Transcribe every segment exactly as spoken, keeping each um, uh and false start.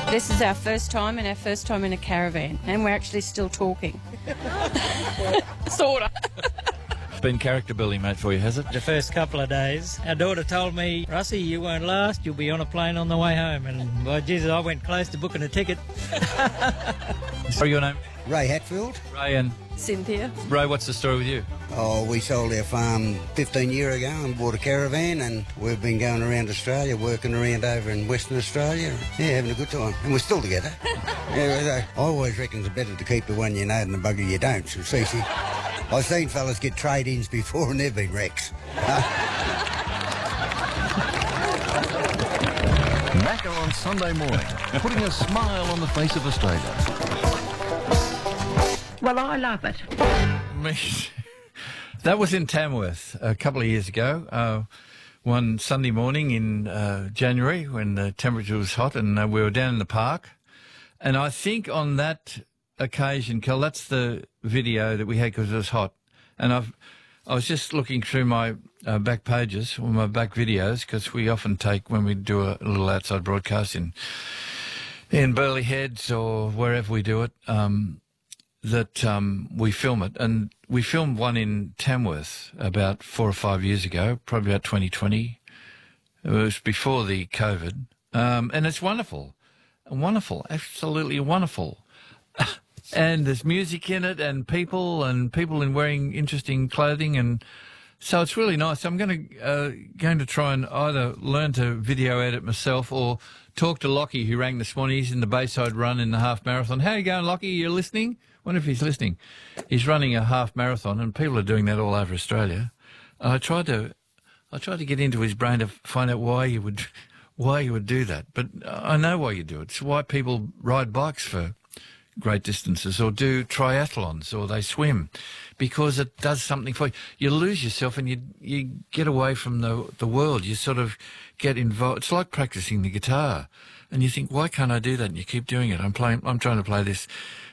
This is our first time and our first time in a caravan, and we're actually still talking. Sort of. It's been character building, mate, for you, has it? The first couple of days, our daughter told me, Russie, you won't last, you'll be on a plane on the way home. And, well, Jesus, I went close to booking a ticket. Sorry, your name? Ray Hatfield. Ray and... Cynthia. Ray, what's the story with you? Oh, we sold our farm fifteen years ago and bought a caravan, and we've been going around Australia, working around over in Western Australia. Yeah, having a good time. And we're still together. Yeah, I always reckon it's better to keep the one you know than the bugger you don't. So, see, see, I've seen fellas get trade-ins before and they've been wrecks. Macca on Sunday morning, putting a smile on the face of Australia. Well, I love it. That was in Tamworth a couple of years ago, uh, one Sunday morning in uh, January when the temperature was hot, and uh, we were down in the park. And I think on that occasion, Kel, that's the video that we had because it was hot. And I've, I was just looking through my uh, back pages, or my back videos, because we often take, when we do a little outside broadcast in, in Burleigh Heads or wherever we do it, um, that um, we film it. And we filmed one in Tamworth about four or five years ago, probably about twenty twenty. It was before the COVID. Um, and it's wonderful. Wonderful. Absolutely wonderful. And there's music in it and people and people in wearing interesting clothing. And so it's really nice. I'm going to, uh, going to try and either learn to video edit myself or talk to Lockie, who rang this morning. He's in the Bayside Run in the half marathon. How are you going, Lockie? You're listening? Wonder if he's listening. He's running a half marathon, and people are doing that all over Australia. I tried to, I tried to get into his brain to find out why you would, why you would do that. But I know why you do it. It's why people ride bikes for great distances, or do triathlons, or they swim, because it does something for you. You lose yourself and you you get away from the the world. You sort of get involved. It's like practicing the guitar, and you think, why can't I do that? And you keep doing it. I'm playing. I'm trying to play this.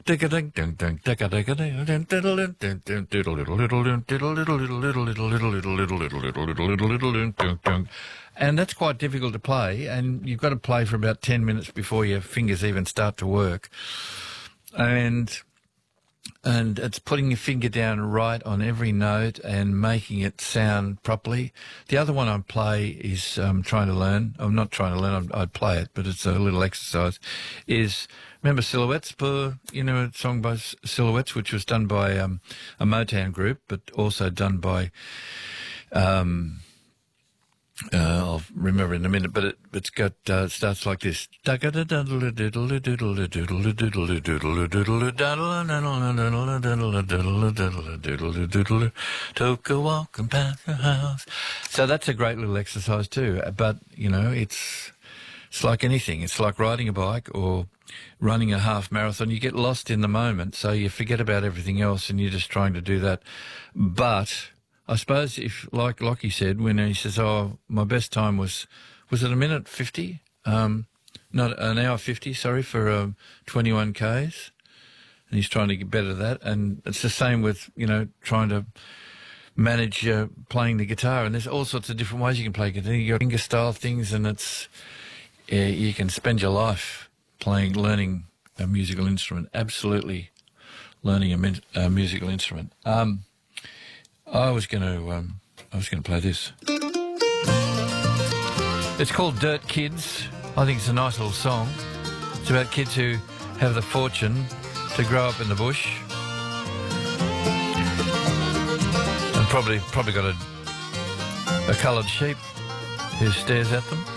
And that's quite difficult to play, and you've got to play for about ten minutes before your fingers even start to work. And and it's putting your finger down right on every note and making it sound properly. The other one I play is um, trying to learn. I'm not trying to learn. I play it, but it's a little exercise. Is remember Silhouettes? For, you know, a song by Silhouettes, which was done by um, a Motown group, but also done by. Um, Uh, I'll remember in a minute, but it, it's got, uh, it starts like this. Took a walk and past the house. So that's a great little exercise too. But, you know, it's, it's like anything. It's like riding a bike or running a half marathon. You get lost in the moment, so you forget about everything else and you're just trying to do that. But I suppose if, like Lockie said, when he says, oh, my best time was, was it a minute fifty? Um, not an hour fifty, sorry, for um, twenty-one Ks. And he's trying to get better at that. And it's the same with, you know, trying to manage uh, playing the guitar. And there's all sorts of different ways you can play guitar. You got finger style things, and it's, yeah, you can spend your life playing, learning a musical instrument. Absolutely learning a, min- a musical instrument. Um, I was going to, um, I was going to play this. It's called Dirt Kids. I think it's a nice little song. It's about kids who have the fortune to grow up in the bush and probably probably got a, a coloured sheep who stares at them.